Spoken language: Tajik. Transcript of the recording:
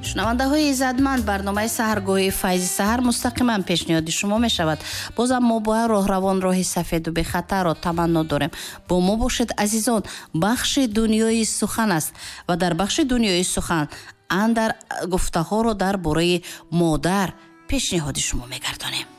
шунавандаҳои иззатманд, барномаи саҳаргоҳи файзи саҳар мустақиман пешниҳоди шумо мешавад. бозам мо бо роҳравон роҳи сафеду бехатарро таманно дорем. бо мо бошед азизон. бахши дунёи сухан аст ва дар бахши дунёи сухан андар гуфтаҳоро дар бораи модар пешниҳоди шумо мегардонем.